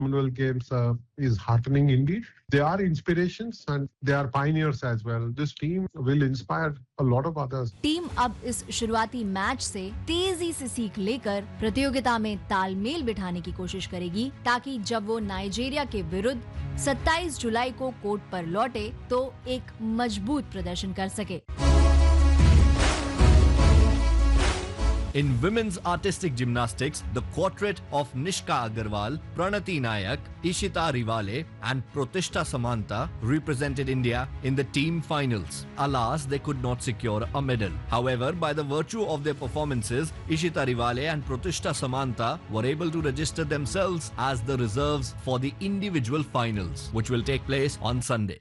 Commonwealth Games is heartening indeed. They are inspirations and they are pioneers as well. This team will inspire a lot of others. Team अब इस शुरुआती match से तेजी से सीख लेकर प्रतियोगिता में तालमेल बिठाने की कोशिश करेगी, ताकि जब वो नाइजीरिया के विरुद्ध 27 जुलाई को कोर्ट पर लौटे तो एक मजबूत प्रदर्शन कर सके। In women's artistic gymnastics, the quartet of Nishka Agarwal, Pranati Nayak, Ishita Rivale and Protishta Samanta represented India in the team finals. Alas, they could not secure a medal. However, by the virtue of their performances, Ishita Rivale and Protishta Samanta were able to register themselves as the reserves for the individual finals, which will take place on Sunday.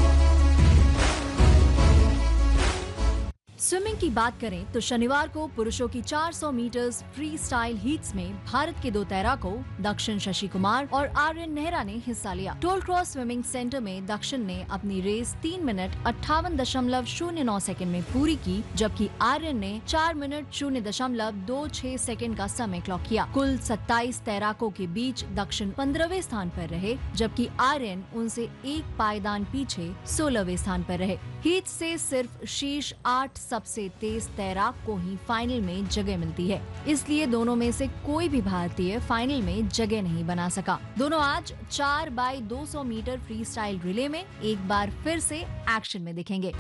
Swimming की बात करें तो शनिवार को पुरुषों की 400 metres free style heats में भारत के दो तैराकों दक्षिण शशि कुमार और आर्यन नेहरा ने हिस्सा लिया। टोल क्रॉस स्विमिंग सेंटर में दक्षिण ने अपनी रेस 3 मिनट 58.09 सेकंड में पूरी की, जबकि आर्यन ने 4 मिनट 0.26 सेकंड का समय क्लॉक किया। कुल 27 तैराकों के बीच दक्षिण 15वें स्थान पर रहे, जबकि आर्यन उनसे एक पायदान पीछे 16वें स्थान पर रहे। हीट से सिर्फ शीर्ष 8 सबसे तेज तैराक को ही फाइनल में जगह मिलती है, इसलिए दोनों में से कोई भी भारतीय फाइनल में जगह नहीं बना सका। दोनों आज 4x200 metre free style relay में एक बार फिर से एक्शन में दिखेंगे।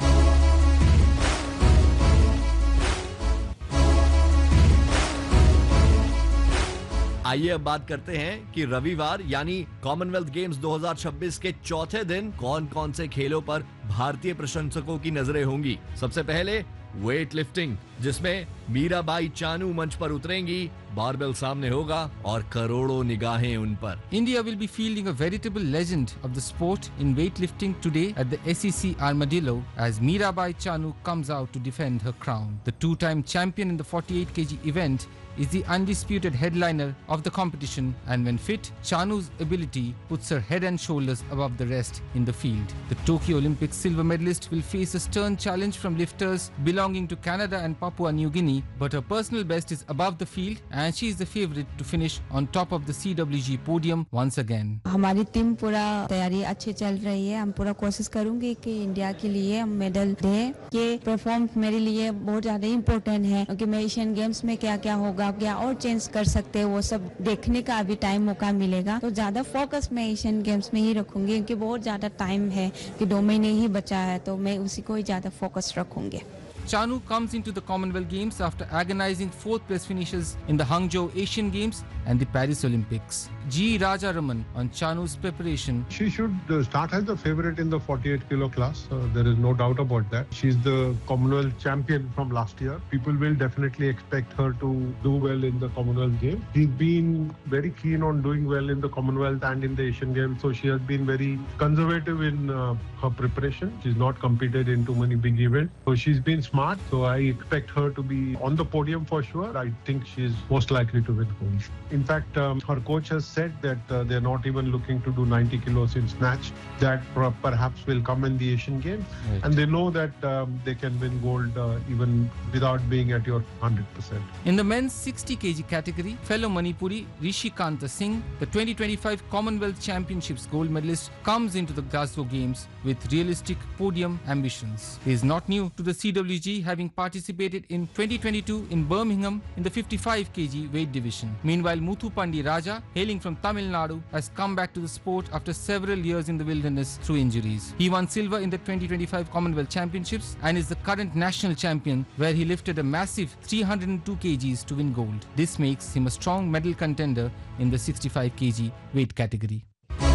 आइए अब बात करते हैं कि रविवार यानी कॉमनवेल्थ गेम्स 2026 के चौथे दिन कौन कौन से खेलों पर भारतीय प्रशंसकों की नजरें होंगी। सबसे पहले वेट लिफ्टिंग, जिसमें मीराबाई चानू मंच पर उतरेंगी, बारबेल सामने होगा और करोड़ों निगाहें उन पर। India will be fielding a veritable legend of the sport in weightlifting today at the SEC Armadillo as Mirabai Chanu comes out to defend her crown. The two-time champion in the 48 kg event is the undisputed headliner of the competition, and when fit, Chanu's ability puts her head and shoulders above the rest in the field. The Tokyo Olympics silver medalist will face a stern challenge from lifters belonging to Canada and Papua New Guinea, but her personal best is above the field and she is the favorite to finish on top of the CWG podium once again. हमारी team पूरा तैयारी अच्छी चल रही है। हम पूरा कोशिश करूंगी कि इंडिया के लिए हम मेडल दें। ये परफॉर्म मेरे लिए बहुत ज़्यादा इम्पोर्टेंट है, क्योंकि मैं एशियन गेम्स में क्या क्या होगा, क्या और चेंज कर सकते हैं, वो सब देखने का अभी टाइम मौका मिलेगा। तो ज़्यादा फोकस मैं एशियन गेम्स में ही रखूंगी, क्योंकि बहुत ज़्यादा टाइम है कि 2 महीने ही बचा है, तो मैं उसी को ही ज़्यादा फोकस रखूंगी। Chanu comes into the Commonwealth Games after agonizing 4th place finishes in the Hangzhou Asian Games and the Paris Olympics. G. Rajaraman on Chanu's preparation. She should start as the favorite in the 48 kilo class. There is no doubt about that. She's the Commonwealth champion from last year. People will definitely expect her to do well in the Commonwealth Games. She's been very keen on doing well in the Commonwealth and in the Asian Games, so she has been very conservative in her preparation. She's not competed in too many big events, so she's been smart. So I expect her to be on the podium for sure. I think she's most likely to win gold. In fact, her coach has said that they're not even looking to do 90 kilos in snatch. That perhaps will come in the Asian Games. Right. And they know that they can win gold even without being at your 100%. In the men's 60 kg category, fellow Manipuri Rishi Kanta Singh, the 2025 Commonwealth Championships gold medalist, comes into the Glasgow Games with realistic podium ambitions. He is not new to the CWG, having participated in 2022 in Birmingham in the 55 kg weight division. Meanwhile, Muthu Pandi Raja, hailing from Tamil Nadu, has come back to the sport after several years in the wilderness through injuries. He won silver in the 2025 Commonwealth Championships and is the current national champion, where he lifted a massive 302 kgs to win gold. This makes him a strong medal contender in the 65 kg weight category.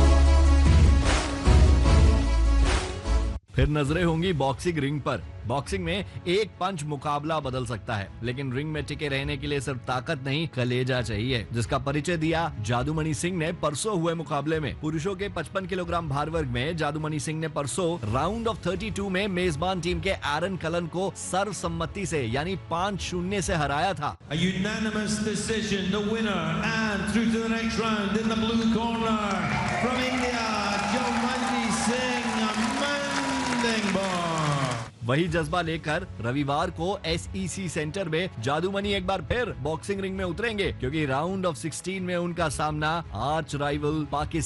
फिर नजरें होंगी boxing ring पर। Boxing में एक पंच मुकाबला बदल सकता है, लेकिन रिंग में टिके रहने के लिए सिर्फ ताकत नहीं, कलेजा चाहिए, जिसका परिचय दिया जादूमणि सिंह ने परसों हुए मुकाबले में। पुरुषों के 55 किलोग्राम भार वर्ग में जादूमणि सिंह ने परसों राउंड ऑफ 32 में मेजबान टीम के एरन कलन को सर्वसम्मति से यानी 5-0 से हराया था। A unanimous decision, the winner and through to the next round in the blue corner from India, Jadumanti Singh. वही जज्बा लेकर रविवार को SEC सेंटर में जादूमणि एक बार फिर बॉक्सिंग रिंग में उतरेंगे, क्योंकि राउंड ऑफ 16 में उनका सामना आर्च राइवल पाकिस्तान